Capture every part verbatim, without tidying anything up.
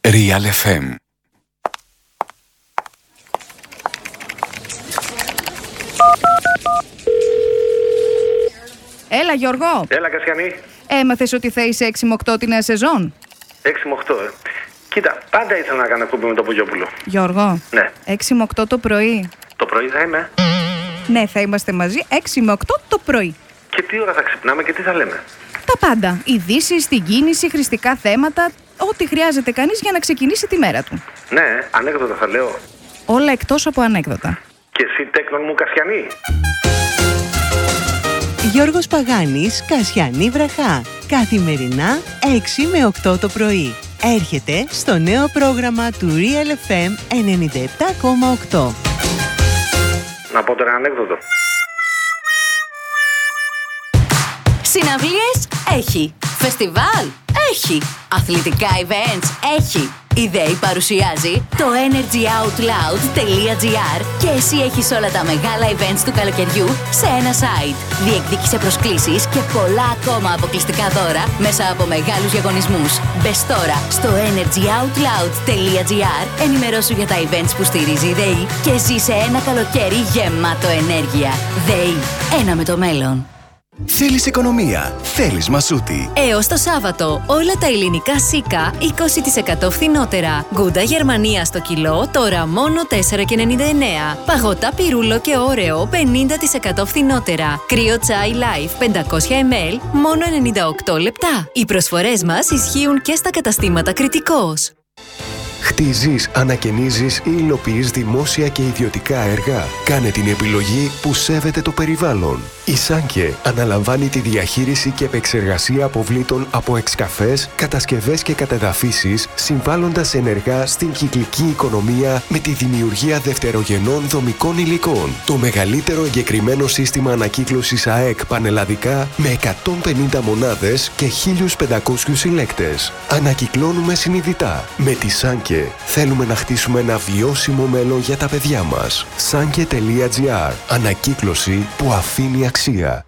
Real εφ εμ. Έλα Γιώργο. Έλα Κασιανή. Έμαθες ότι θα είσαι έξι με οκτώ τη νέα σεζόν? έξι με οκτώ, ε. Κοίτα, πάντα ήθελα να κάνω εκπομπή με τον Πογιόπουλο. Γιώργο. Ναι. έξι με οκτώ το πρωί. Το πρωί θα είμαι. Ναι, θα είμαστε μαζί έξι με οκτώ το πρωί. Και τι ώρα θα ξυπνάμε και τι θα λέμε? Τα πάντα. Ειδήσεις, την κίνηση, χρηστικά θέματα. Ό,τι χρειάζεται κανείς για να ξεκινήσει τη μέρα του. Ναι, ανέκδοτα θα λέω. Όλα εκτός από ανέκδοτα. Και εσύ τέκνον μου Κασιανή. Γιώργος Παγάνης, Κασιανή Βραχά. Καθημερινά έξι με οκτώ το πρωί. Έρχεται στο νέο πρόγραμμα του Real εφ εμ ενενήντα επτά κόμμα οκτώ. Να πω τώρα ανέκδοτο. Συναυλίες έχει. Φεστιβάλ έχει. Αθλητικά events έχει. Η ΔΕΗ παρουσιάζει το energyoutloud τελεία τζι άρ και εσύ έχεις όλα τα μεγάλα events του καλοκαιριού σε ένα site. Διεκδίκησε προσκλήσεις και πολλά ακόμα αποκλειστικά δώρα μέσα από μεγάλους διαγωνισμούς. Μπες τώρα στο energyoutloud τελεία τζι άρ, ενημερώσου για τα events που στηρίζει η ΔΕΗ και ζήσε ένα καλοκαίρι γεμάτο ενέργεια. ΔΕΗ, ένα με το μέλλον. Θέλεις οικονομία, θέλεις Μασούτη. Έως το Σάββατο, όλα τα ελληνικά σίκα είκοσι τοις εκατό φθηνότερα. Γκούντα Γερμανία στο κιλό, τώρα μόνο τέσσερα και ενενήντα εννέα. Παγωτά Πυρούλο και Όρεο, πενήντα τοις εκατό φθηνότερα. Κρύο Τσάι Life, πεντακόσια μιλιλίτρα, μόνο ενενήντα οκτώ λεπτά. Οι προσφορές μας ισχύουν και στα καταστήματα Κρητικός. Χτίζεις, ανακαινίζεις ή υλοποιείς δημόσια και ιδιωτικά έργα. Κάνε την επιλογή που σέβεται το περιβάλλον. Η Σάνκε αναλαμβάνει τη διαχείριση και επεξεργασία αποβλήτων από εξκαφές, κατασκευές και κατεδαφίσεις, συμβάλλοντας ενεργά στην κυκλική οικονομία με τη δημιουργία δευτερογενών δομικών υλικών. Το μεγαλύτερο εγκεκριμένο σύστημα ανακύκλωσης ΑΕΚ πανελλαδικά με εκατόν πενήντα μονάδες και χίλιους πεντακόσιους συλλέκτες. Ανακυκλώνουμε συνειδητά. Με τη Σάνκε θέλουμε να χτίσουμε ένα βιώσιμο μέλλον για τα παιδιά μας. Σάνκε τελεία τζι άρ. Ανακύκλωση που αφήνει αξία.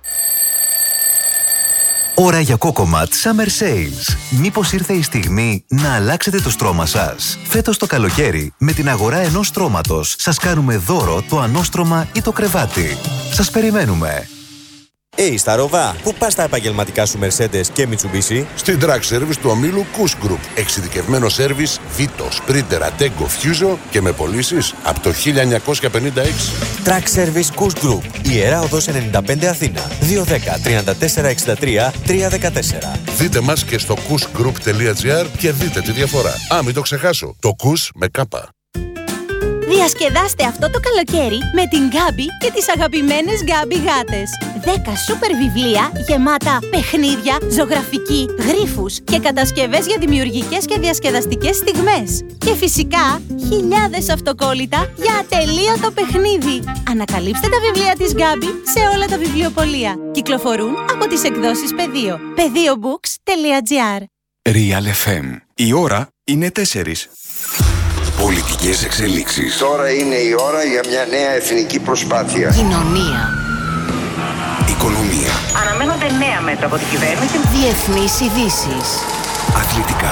Ώρα για Κόκοματ Summer Sales. Μήπως ήρθε η στιγμή να αλλάξετε το στρώμα σας? Φέτος το καλοκαίρι, με την αγορά ενός στρώματος, σας κάνουμε δώρο το ανώστρωμα ή το κρεβάτι. Σας περιμένουμε. Hey, στα Ροβά, πού πας τα επαγγελματικά σου Mercedes και Mitsubishi? Στην Track Service του ομίλου Kush Group. Εξειδικευμένο σέρβις Vito, Sprinter, Ateco, Fuso και με πωλήσεις από το χίλια εννιακόσια πενήντα έξι. Track Service Kush Group. Ιερά Οδός ενενήντα πέντε Αθήνα. δύο ένα μηδέν, τρία τέσσερα έξι τρία, τρία ένα τέσσερα. Δείτε μας και στο kush group τελεία τζι άρ και δείτε τη διαφορά. Α, μην το ξεχάσω. Το Kush με κάπα. Διασκεδάστε αυτό το καλοκαίρι με την Γκάμπι και τις αγαπημένες Γκάμπι γάτες. δέκα σούπερ βιβλία γεμάτα παιχνίδια, ζωγραφική, γρίφους και κατασκευές για δημιουργικές και διασκεδαστικές στιγμές. Και φυσικά χιλιάδες αυτοκόλλητα για ατελείωτο παιχνίδι. Ανακαλύψτε τα βιβλία της Γκάμπι σε όλα τα βιβλιοπωλεία. Κυκλοφορούν από τις εκδόσεις Πεδίο. πεδίο μπουκς τελεία τζι άρ. Real εφ εμ. Η ώρα είναι τέσσερις. Πολιτικές εξελίξεις. Τώρα είναι η ώρα για μια νέα εθνική προσπάθεια. Κοινωνία. Οικονομία. Αναμένονται νέα μέτρα από την κυβέρνηση. Διεθνείς ειδήσεις. Αθλητικά.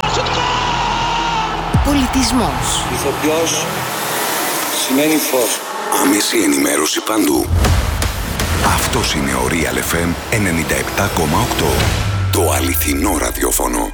Πολιτισμός. Ηθοποιός σημαίνει φως. Άμεση ενημέρωση παντού. Αυτός είναι ο Real εφ εμ ενενήντα επτά κόμμα οκτώ. Το αληθινό ραδιόφωνο.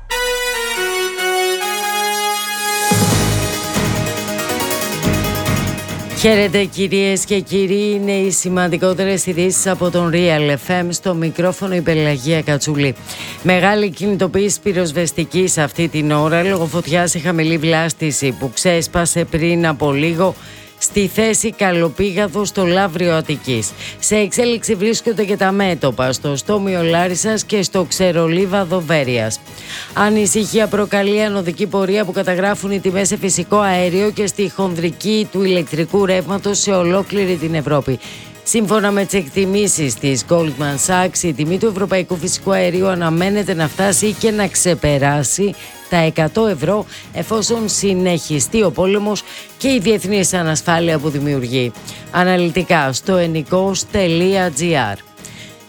Χαίρετε κυρίες και κύριοι, είναι οι σημαντικότερες ειδήσεις από τον Real εφ εμ, στο μικρόφωνο η Πελαγία Κατσουλή. Μεγάλη κινητοποίηση πυροσβεστικής αυτή την ώρα λόγω φωτιάς σε χαμηλή βλάστηση που ξέσπασε πριν από λίγο στη θέση Καλοπήγαδο στο Λαύριο Αττικής. Σε εξέλιξη βρίσκονται και τα μέτωπα στο Στόμιο Λάρισσας και στο Ξερολίβαδο Βέρειας. Ανησυχία προκαλεί ανωδική πορεία που καταγράφουν οι τιμές σε φυσικό αέριο και στη χονδρική του ηλεκτρικού ρεύματος σε ολόκληρη την Ευρώπη. Σύμφωνα με τις εκτιμήσεις της Goldman Sachs, η τιμή του ευρωπαϊκού φυσικού αερίου αναμένεται να φτάσει και να ξεπεράσει τα εκατό ευρώ εφόσον συνεχιστεί ο πόλεμος και η διεθνής ανασφάλεια που δημιουργεί. Αναλυτικά στο ενικός τελεία τζι άρ.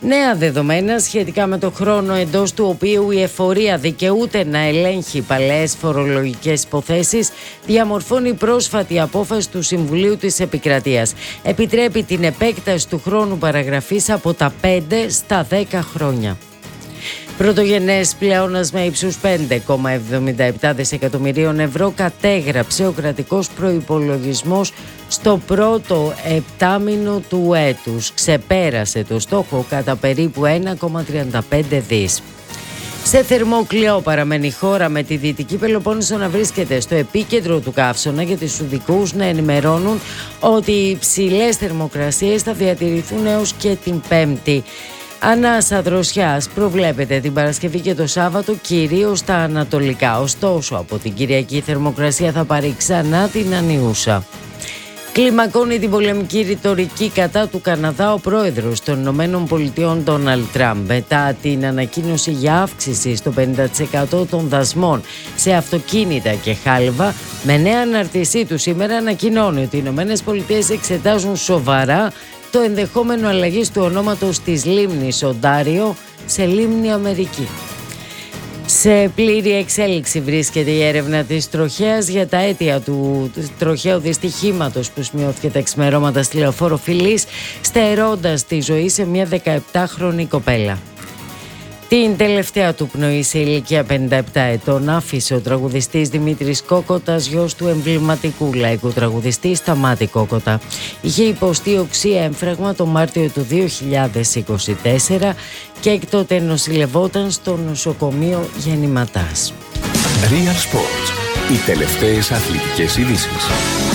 Νέα δεδομένα σχετικά με το χρόνο εντός του οποίου η εφορία δικαιούται να ελέγχει παλαιές φορολογικές υποθέσεις διαμορφώνει πρόσφατη απόφαση του Συμβουλίου της Επικρατείας. Επιτρέπει την επέκταση του χρόνου παραγραφής από τα πέντε στα δέκα χρόνια. Πρωτογενές πλεόνασμα ύψους πέντε κόμμα εβδομήντα επτά δισεκατομμυρίων ευρώ κατέγραψε ο κρατικός προϋπολογισμός στο πρώτο επτάμηνο του έτους. Ξεπέρασε το στόχο κατά περίπου ένα κόμμα τριάντα πέντε δις. Σε θερμόκλειο παραμένει η χώρα, με τη Δυτική Πελοπόννησο να βρίσκεται στο επίκεντρο του καύσωνα και τους ειδικούς να ενημερώνουν ότι οι υψηλές θερμοκρασίες θα διατηρηθούν έως και την Πέμπτη. Ανάσα δροσιάς προβλέπεται την Παρασκευή και το Σάββατο, κυρίως στα ανατολικά. Ωστόσο, από την Κυριακή η θερμοκρασία θα πάρει ξανά την ανιούσα. Κλιμακώνει την πολεμική ρητορική κατά του Καναδά ο πρόεδρος των Ηνωμένων Πολιτειών Ντόναλντ Τραμπ μετά την ανακοίνωση για αύξηση στο πενήντα τοις εκατό των δασμών σε αυτοκίνητα και χάλιβα. Με νέα αναρτησή του σήμερα ανακοινώνει ότι οι Ηνωμένες Πολιτείες εξετάζουν σοβαρά το ενδεχόμενο αλλαγής του ονόματος της λίμνης Οντάριο σε λίμνη Αμερική. Σε πλήρη εξέλιξη βρίσκεται η έρευνα της τροχέας για τα αίτια του τροχαίου δυστυχήματος που σημειώθηκε τα ξημερώματα στη Λεωφόρο Φιλής, στερώντας τη ζωή σε μια δεκαεπτάχρονη κοπέλα. Την τελευταία του πνοή σε ηλικία πενήντα επτά ετών άφησε ο τραγουδιστής Δημήτρης Κόκοτας, γιος του εμβληματικού λαϊκού τραγουδιστή Σταμάτη Κόκοτα. Είχε υποστεί οξύ έμφραγμα το Μάρτιο του δύο χιλιάδες είκοσι τέσσερα και έκτοτε νοσηλευόταν στο νοσοκομείο Γεννηματάς. Real Sports. Οι τελευταίες αθλητικές ειδήσεις.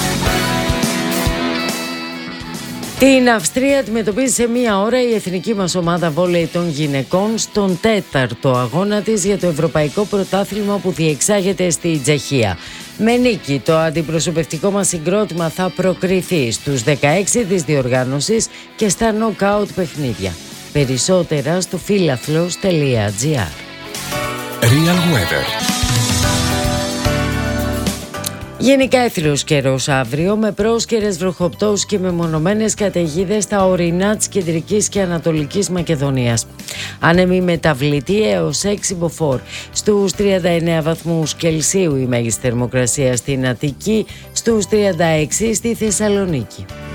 Την Αυστρία αντιμετωπίζει σε μία ώρα η εθνική μας ομάδα βόλεϊ των γυναικών στον τέταρτο αγώνα της για το Ευρωπαϊκό Πρωτάθλημα που διεξάγεται στη Τσεχία. Με νίκη το αντιπροσωπευτικό μας συγκρότημα θα προκριθεί στους δεκαέξι της διοργάνωσης και στα νοκάουτ παιχνίδια. Περισσότερα στο φίλαθλος τελεία τζι άρ. Real Weather. Γενικά έθριος καιρός αύριο, με πρόσκαιρες βροχοπτώσεις και μεμονωμένες καταιγίδες στα ορεινά της κεντρικής και ανατολικής Μακεδονίας. Άνεμη μεταβλητή έως έξι μποφόρ. Στους τριάντα εννέα βαθμούς Κελσίου η μέγιστη θερμοκρασία στην Αττική, στους τριάντα έξι στη Θεσσαλονίκη.